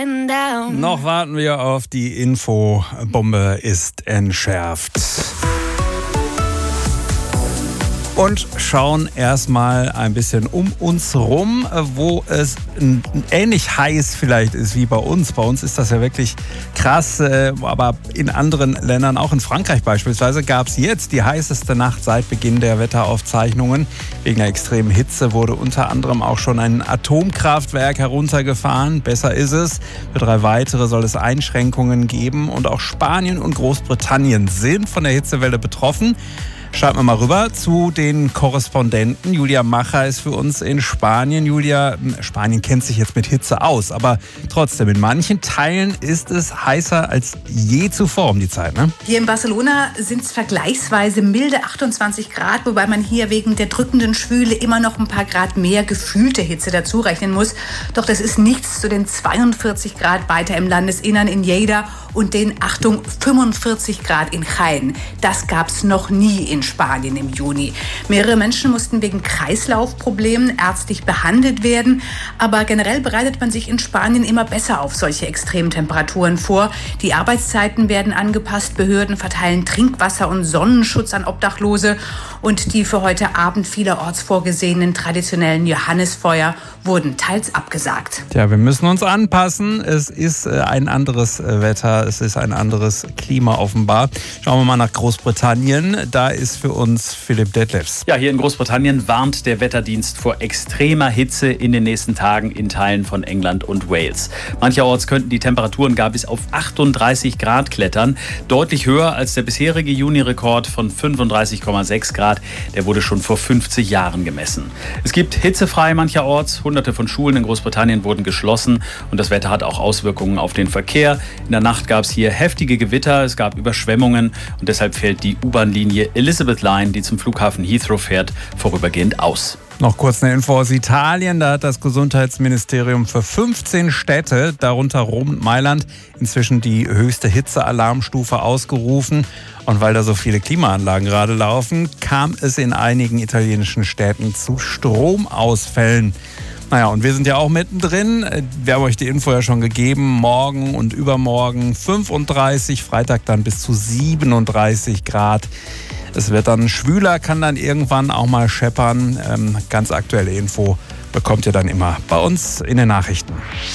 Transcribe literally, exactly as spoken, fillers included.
Noch warten wir auf die Info. Bombe ist entschärft. Und schauen erstmal ein bisschen um uns rum, wo es ähnlich heiß vielleicht ist wie bei uns. Bei uns ist das ja wirklich krass, aber in anderen Ländern, auch in Frankreich beispielsweise, gab es jetzt die heißeste Nacht seit Beginn der Wetteraufzeichnungen. Wegen der extremen Hitze wurde unter anderem auch schon ein Atomkraftwerk heruntergefahren. Besser ist es. Für drei weitere soll es Einschränkungen geben. Und auch Spanien und Großbritannien sind von der Hitzewelle betroffen. Schauen wir mal rüber zu den Korrespondenten. Julia Macher ist für uns in Spanien. Julia, Spanien kennt sich jetzt mit Hitze aus, aber trotzdem, in manchen Teilen ist es heißer als je zuvor um die Zeit, ne? Hier in Barcelona sind es vergleichsweise milde achtundzwanzig Grad, wobei man hier wegen der drückenden Schwüle immer noch ein paar Grad mehr gefühlte Hitze dazu rechnen muss. Doch das ist nichts zu den zweiundvierzig Grad weiter im Landesinnern in Lleida und den, Achtung, fünfundvierzig Grad in Jaén. Das gab es noch nie in Spanien im Juni. Mehrere Menschen mussten wegen Kreislaufproblemen ärztlich behandelt werden. Aber generell bereitet man sich in Spanien immer besser auf solche extremen Temperaturen vor. Die Arbeitszeiten werden angepasst, Behörden verteilen Trinkwasser und Sonnenschutz an Obdachlose. Und die für heute Abend vielerorts vorgesehenen traditionellen Johannisfeuer wurden teils abgesagt. Ja, wir müssen uns anpassen. Es ist ein anderes Wetter, es ist ein anderes Klima offenbar. Schauen wir mal nach Großbritannien. Da ist für uns Philipp Detlefs. Ja, hier in Großbritannien warnt der Wetterdienst vor extremer Hitze in den nächsten Tagen in Teilen von England und Wales. Mancherorts könnten die Temperaturen gar bis auf achtunddreißig Grad klettern. Deutlich höher als der bisherige Juni-Rekord von fünfunddreißig Komma sechs Grad. Der wurde schon vor fünfzig Jahren gemessen. Es gibt hitzefrei mancherorts. Hunderte von Schulen in Großbritannien wurden geschlossen und das Wetter hat auch Auswirkungen auf den Verkehr. In der Nacht gab es hier heftige Gewitter, es gab Überschwemmungen und deshalb fällt die U-Bahn-Linie Elizabeth Line, die zum Flughafen Heathrow fährt, vorübergehend aus. Noch kurz eine Info aus Italien. Da hat das Gesundheitsministerium für fünfzehn Städte, darunter Rom und Mailand, inzwischen die höchste Hitzealarmstufe ausgerufen. Und weil da so viele Klimaanlagen gerade laufen, kam es in einigen italienischen Städten zu Stromausfällen. Naja, und wir sind ja auch mittendrin. Wir haben euch die Info ja schon gegeben. Morgen und übermorgen fünfunddreißig, Freitag dann bis zu siebenunddreißig Grad. Es wird dann schwüler, kann dann irgendwann auch mal scheppern. Ähm, ganz aktuelle Info bekommt ihr dann immer bei uns in den Nachrichten.